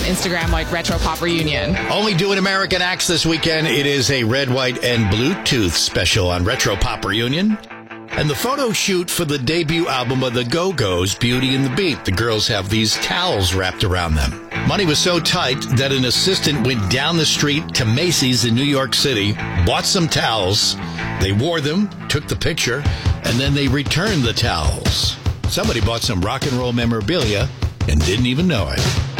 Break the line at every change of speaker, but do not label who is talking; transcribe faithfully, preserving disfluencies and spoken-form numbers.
Instagram like Retro Pop Reunion.
Only doing American acts this weekend. It is a red, white, and Bluetooth special on Retro Pop Reunion. And the photo shoot for the debut album of the Go-Go's, Beauty and the Beat. The girls have these towels wrapped around them. Money was so tight that an assistant went down the street to Macy's in New York City, bought some towels. They wore them, took the picture, and then they returned the towels. Somebody bought some rock and roll memorabilia and didn't even know it.